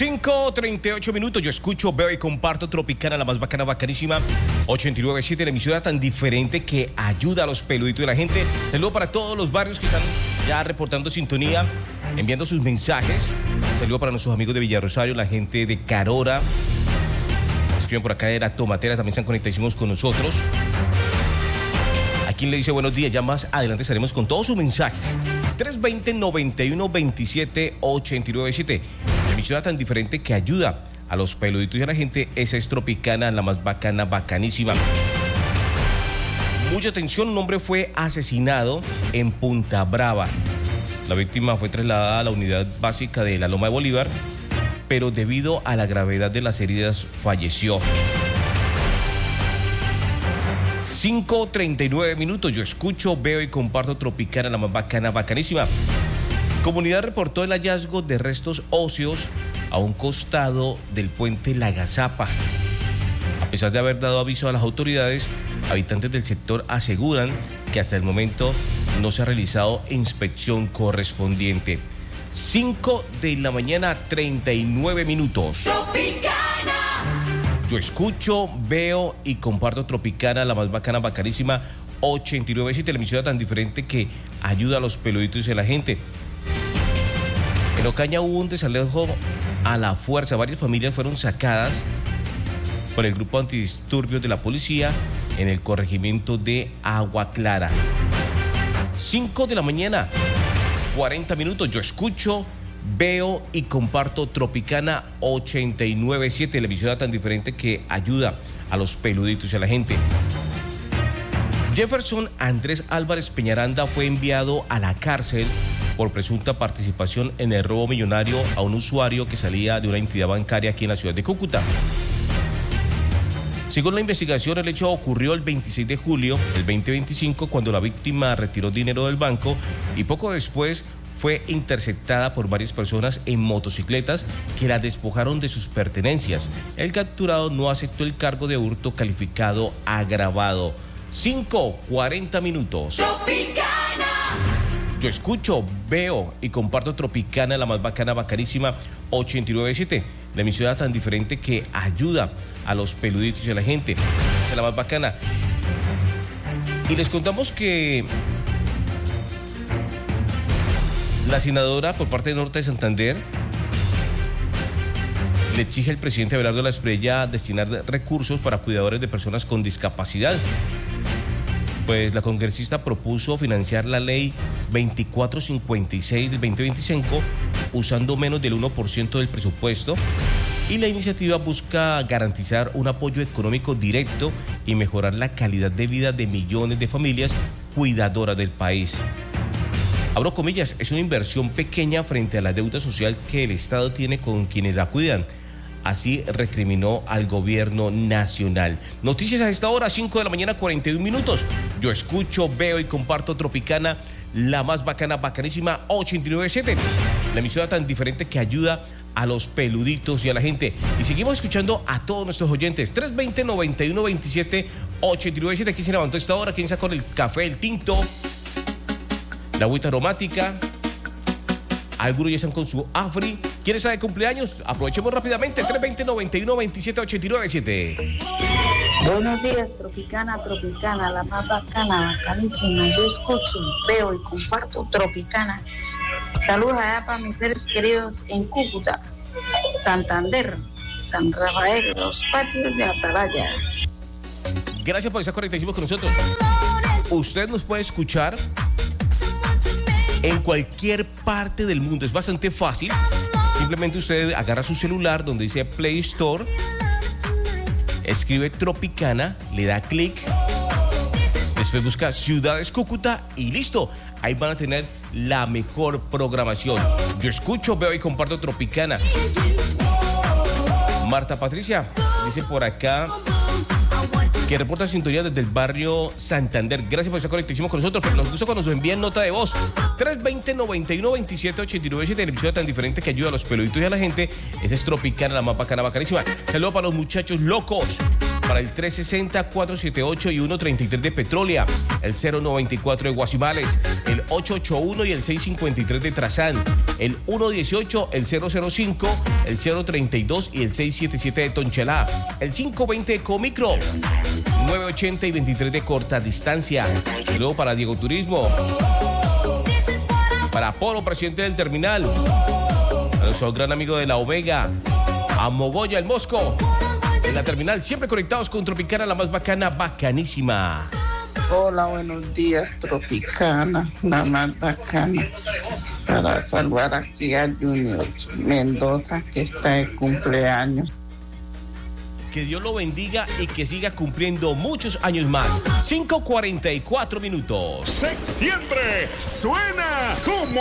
5:38 minutos. Yo escucho, veo y comparto Tropicana, la más bacana, bacanísima. 89.7, la emisora tan diferente que ayuda a los peluditos de la gente. Saludo para todos los barrios que están ya reportando sintonía, enviando sus mensajes. Saludo para nuestros amigos de Villarrosario, la gente de Carora. Escriben por acá de la Tomatera, también están conectadísimos con nosotros. Aquí le dice buenos días, ya más adelante estaremos con todos sus mensajes. 320-9127-897. La emisora tan diferente que ayuda a los peluditos y a la gente. Esa es Tropicana, la más bacana, bacanísima. Mucha atención, un hombre fue asesinado en Punta Brava. La víctima fue trasladada a la unidad básica de la Loma de Bolívar, pero debido a la gravedad de las heridas falleció. 5:39 minutos. Yo escucho, veo y comparto Tropicana, la más bacana, bacanísima. Comunidad reportó el hallazgo de restos óseos a un costado del puente La Gazapa. A pesar de haber dado aviso a las autoridades, habitantes del sector aseguran que hasta el momento no se ha realizado inspección correspondiente. 5 de la mañana, 39 minutos. Tropicana. Yo escucho, veo y comparto Tropicana, la más bacana, bacanísima. 89.7, la emisora tan diferente que ayuda a los peluditos y a la gente. En Ocaña hubo un desalojo a la fuerza. Varias familias fueron sacadas por el grupo antidisturbios de la policía en el corregimiento de Agua Clara. 5 de la mañana, 40 minutos. Yo escucho, veo y comparto Tropicana 89.7, la emisora tan diferente que ayuda a los peluditos y a la gente. Jefferson Andrés Álvarez Peñaranda fue enviado a la cárcel por presunta participación en el robo millonario a un usuario que salía de una entidad bancaria aquí en la ciudad de Cúcuta. Según la investigación, el hecho ocurrió el 26 de julio del 2025, cuando la víctima retiró dinero del banco y poco después fue interceptada por varias personas en motocicletas que la despojaron de sus pertenencias. El capturado no aceptó el cargo de hurto calificado agravado. 5:40 minutos. Tropicana. Yo escucho, veo y comparto Tropicana, la más bacana, bacanísima. 89.7, la emisora tan diferente que ayuda a los peluditos y a la gente. Esa es la más bacana. Y les contamos que la senadora por parte de Norte de Santander le exige al presidente Abelardo de la Espriella destinar recursos para cuidadores de personas con discapacidad. Pues la congresista propuso financiar la ley 2456 del 2025 usando menos del 1% del presupuesto, y la iniciativa busca garantizar un apoyo económico directo y mejorar la calidad de vida de millones de familias cuidadoras del país. Abro comillas, es una inversión pequeña frente a la deuda social que el Estado tiene con quienes la cuidan. Así recriminó al gobierno nacional. Noticias a esta hora, 5 de la mañana, 41 minutos. Yo escucho, veo y comparto Tropicana, la más bacana, bacanísima, 89.7. La emisora tan diferente que ayuda a los peluditos y a la gente. Y seguimos escuchando a todos nuestros oyentes. 320-9127-897. ¿Quién se levantó a esta hora? ¿Quién sacó el café, el tinto, la agüita aromática? Algunos ya están con su afri. ¿Quién está de cumpleaños? Aprovechemos rápidamente. 320-9127-897. Buenos días, Tropicana, la más bacana, bacanísima. Yo escucho, veo y comparto Tropicana. Saludos allá para mis seres queridos en Cúcuta, Santander, San Rafael, los patios de Atalaya. Gracias por estar conectados con nosotros. Usted nos puede escuchar en cualquier parte del mundo. Es bastante fácil. Simplemente usted agarra su celular donde dice Play Store, escribe Tropicana, le da clic, después busca Ciudades Cúcuta y listo. Ahí van a tener la mejor programación. Yo escucho, veo y comparto Tropicana. Marta Patricia dice por acá que reporta sintonía desde el barrio Santander. Gracias por estar conectadísimos con nosotros, pero nos gusta cuando nos envían nota de voz. 320-9127-897, televisión tan diferente que ayuda a los peluditos y a la gente. Esa es Tropicana, la más bacana, bacanísima. Saludos para los muchachos locos para el 360-478 y 133 de Petrolia, el 094 de Guasimales, el 881 y el 653 de Trazán, el 118, el 005, el 032 y el 677 de Tonchalá, el 520 de Comicro, 980 y 23 de Corta Distancia. Y luego para Diego Turismo, para Polo, presidente del terminal, a nuestro gran amigo de La Ovega, a Mogoya, el Mosco, en la terminal, siempre conectados con Tropicana, la más bacana, bacanísima. Hola, buenos días, Tropicana, la más bacana. Para saludar aquí a Junior Mendoza, que está de cumpleaños. Que Dios lo bendiga y que siga cumpliendo muchos años más. 5:44 minutos. Septiembre suena como